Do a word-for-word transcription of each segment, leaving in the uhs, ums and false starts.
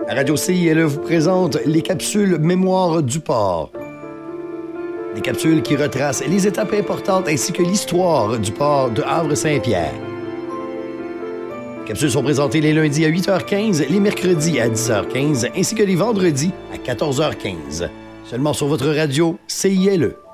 La radio C I L E vous présente les capsules Mémoire du port. Des capsules qui retracent les étapes importantes ainsi que l'histoire du port de Havre-Saint-Pierre. Les capsules sont présentées les lundis à huit heures quinze, les mercredis à dix heures quinze ainsi que les vendredis à quatorze heures quinze. Seulement sur votre radio C I L E.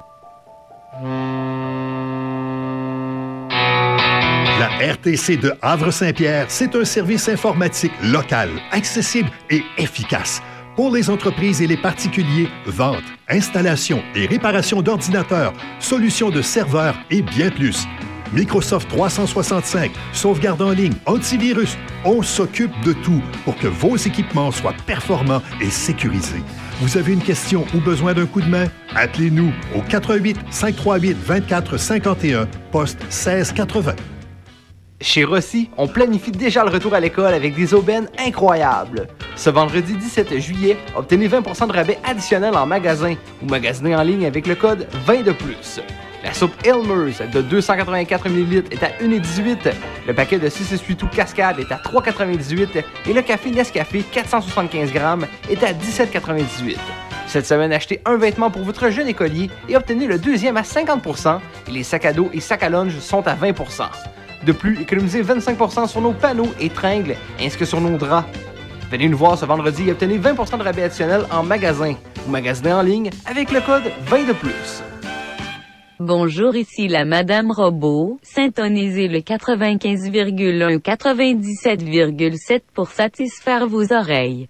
La R T C de Havre-Saint-Pierre, c'est un service informatique local, accessible et efficace. Pour les entreprises et les particuliers, vente, installation et réparation d'ordinateurs, solutions de serveurs et bien plus. Microsoft trois cent soixante-cinq, sauvegarde en ligne, antivirus, on s'occupe de tout pour que vos équipements soient performants et sécurisés. Vous avez une question ou besoin d'un coup de main? Appelez-nous au quatre un huit, cinq trois huit, vingt-quatre cinquante et un, poste seize quatre-vingts. Chez Rossi, on planifie déjà le retour à l'école avec des aubaines incroyables. Ce vendredi dix-sept juillet, obtenez vingt pour cent de rabais additionnel en magasin ou magasinez en ligne avec le code vingt de plus. La soupe Elmer's de deux cent quatre-vingt-quatre millilitres est à un virgule dix-huit. Le paquet de six essuie-tout Cascade est à trois virgule quatre-vingt-dix-huit et le café Nescafé quatre cent soixante-quinze grammes est à dix-sept virgule quatre-vingt-dix-huit. Cette semaine, achetez un vêtement pour votre jeune écolier et obtenez le deuxième à cinquante pour cent et les sacs à dos et sacs à lunch sont à vingt pour cent. De plus, économisez vingt-cinq pour cent sur nos panneaux et tringles ainsi que sur nos draps. Venez nous voir ce vendredi et obtenez vingt pour cent de rabais additionnel en magasin ou magasinez en ligne avec le code vingt de plus. Bonjour, ici la Madame Robot. Syntonisez le quatre-vingt-quinze virgule un quatre-vingt-dix-sept virgule sept pour satisfaire vos oreilles.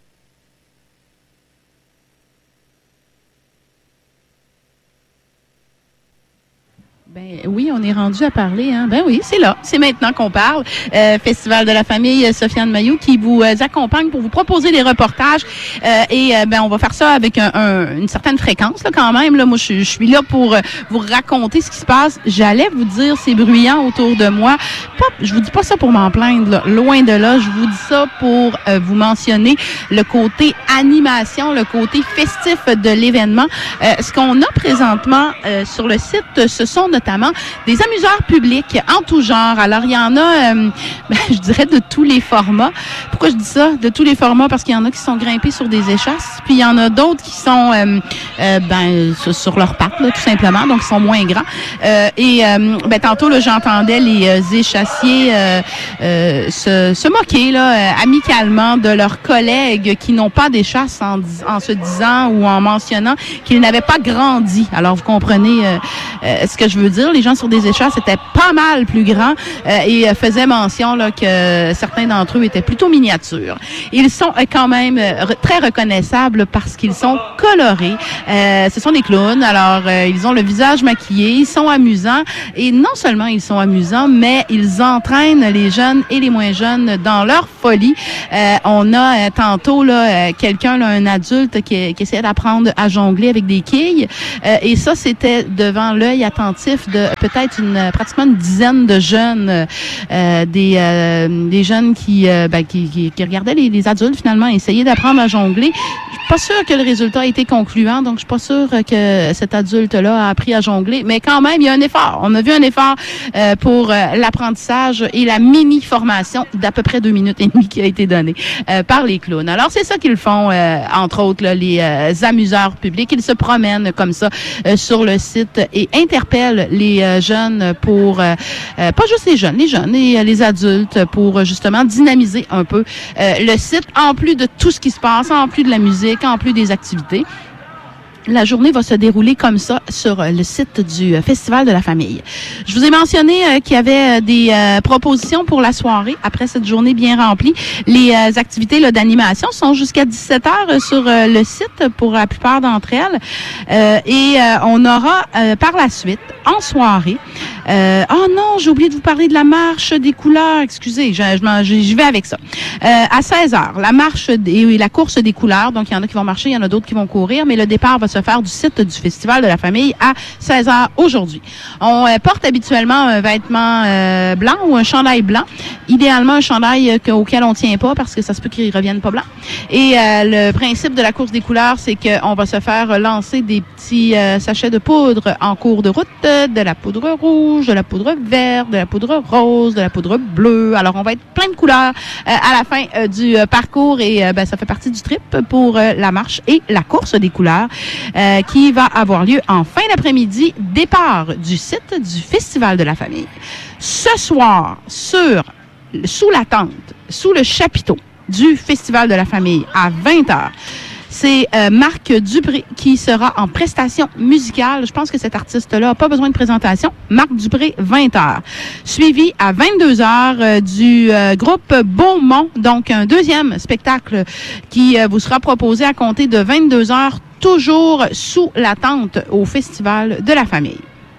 Ben oui, on est rendu à parler. Hein? Ben oui, c'est là, c'est maintenant qu'on parle. Euh, Festival de la famille euh, Sofiane Mailloux qui vous euh, accompagne pour vous proposer des reportages. Euh, et euh, ben on va faire ça avec un, un, une certaine fréquence là quand même. Là, moi, je, je suis là pour euh, vous raconter ce qui se passe. J'allais vous dire c'est bruyant autour de moi. Pas, je vous dis pas ça pour m'en plaindre. Là. Loin de là, je vous dis ça pour euh, vous mentionner le côté animation, le côté festif de l'événement. Euh, ce qu'on a présentement euh, sur le site, ce sont notamment des amuseurs publics en tout genre. Alors, il y en a, euh, ben, je dirais, de tous les formats. Pourquoi je dis ça? De tous les formats, parce qu'il y en a qui sont grimpés sur des échasses, puis il y en a d'autres qui sont euh, euh, ben, sur, sur leurs pattes, là, tout simplement, donc ils sont moins grands. Euh, et euh, ben, tantôt, là, j'entendais les euh, échassiers euh, euh, se, se moquer là, euh, amicalement de leurs collègues qui n'ont pas d'échasse en, en se disant ou en mentionnant qu'ils n'avaient pas grandi. Alors, vous comprenez euh, euh, ce que je veux dire. Les gens sur des échasses étaient pas mal plus grands euh, et euh, faisaient mention là, que certains d'entre eux étaient plutôt miniatures. Ils sont euh, quand même euh, re- très reconnaissables parce qu'ils sont colorés. Euh, ce sont des clowns, alors euh, ils ont le visage maquillé, ils sont amusants et non seulement ils sont amusants, mais ils entraînent les jeunes et les moins jeunes dans leur folie. Euh, on a euh, tantôt là euh, quelqu'un, là, un adulte qui, qui essayait d'apprendre à jongler avec des quilles euh, et ça c'était devant l'œil attentif de peut-être une pratiquement une dizaine de jeunes, euh, des euh, des jeunes qui, euh, ben, qui, qui qui regardaient les, les adultes finalement essayer d'apprendre à jongler. Je suis pas sûre que le résultat a été concluant, donc je suis pas sûre que cet adulte-là a appris à jongler, mais quand même il y a un effort. On a vu un effort euh, pour euh, l'apprentissage et la mini-formation d'à peu près deux minutes et demie qui a été donnée euh, par les clowns. Alors c'est ça qu'ils font, euh, entre autres là, les euh, amuseurs publics. Ils se promènent comme ça euh, sur le site et interpellent les euh, jeunes pour, euh, euh, pas juste les jeunes, les jeunes et euh, les adultes pour euh, justement dynamiser un peu euh, le site, en plus de tout ce qui se passe, en plus de la musique, en plus des activités. La journée va se dérouler comme ça sur le site du Festival de la famille. Je vous ai mentionné euh, qu'il y avait des euh, propositions pour la soirée après cette journée bien remplie. Les euh, activités là, d'animation sont jusqu'à dix-sept heures sur euh, le site pour la plupart d'entre elles. Euh, et euh, on aura euh, par la suite, en soirée, euh, oh non, j'ai oublié de vous parler de la marche des couleurs. Excusez, je, je, j'y vais avec ça. Euh, à seize heures, la marche des, la course des couleurs. Donc, il y en a qui vont marcher, il y en a d'autres qui vont courir, mais le départ va se faire du site du Festival de la Famille à seize heures aujourd'hui. On euh, porte habituellement un vêtement euh, blanc ou un chandail blanc. Idéalement, un chandail euh, auquel on tient pas parce que ça se peut qu'il revienne pas blanc. Et euh, le principe de la course des couleurs, c'est qu'on va se faire lancer des petits euh, sachets de poudre en cours de route, de la poudre rouge, de la poudre verte, de la poudre rose, de la poudre bleue. Alors, on va être plein de couleurs euh, à la fin euh, du euh, parcours et euh, ben, ça fait partie du trip pour euh, la marche et la course des couleurs euh, qui va avoir lieu en fin d'après-midi, départ du site du Festival de la Famille. Ce soir, sur sous la tente, sous le chapiteau du Festival de la Famille à vingt heures, c'est euh, Marc Dupré qui sera en prestation musicale. Je pense que cet artiste-là n'a pas besoin de présentation. Marc Dupré, vingt heures. Suivi à vingt-deux heures euh, du euh, groupe Beaumont, donc un deuxième spectacle qui euh, vous sera proposé à compter de vingt-deux heures, toujours sous la tente au Festival de la Famille.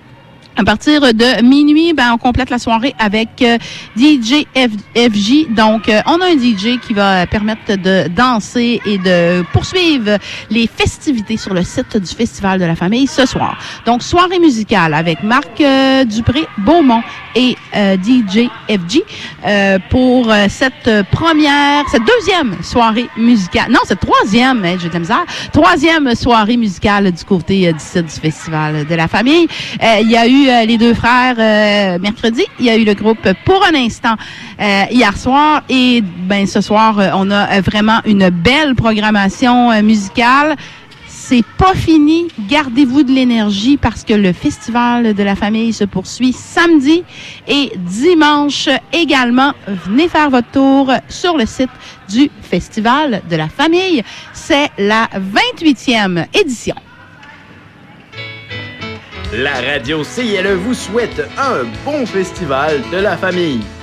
À partir de minuit, ben on complète la soirée avec euh, D J F, FJ. Donc, euh, on a un D J qui va permettre de danser et de poursuivre les festivités sur le site du Festival de la Famille ce soir. Donc, soirée musicale avec Marc euh, Dupré, Beaumont et euh, D J F G euh, pour euh, cette première, cette deuxième soirée musicale. Non, cette troisième, hein, j'ai de la misère. Troisième soirée musicale du côté euh, du site du Festival de la Famille. Euh, il y a eu euh, les deux frères euh, mercredi. Il y a eu le groupe Pour un instant euh, hier soir. Et ben ce soir, euh, on a euh, vraiment une belle programmation euh, musicale. C'est pas fini. Gardez-vous de l'énergie parce que le Festival de la Famille se poursuit samedi et dimanche également. Venez faire votre tour sur le site du Festival de la Famille. C'est la vingt-huitième édition. La radio C I L E vous souhaite un bon Festival de la Famille.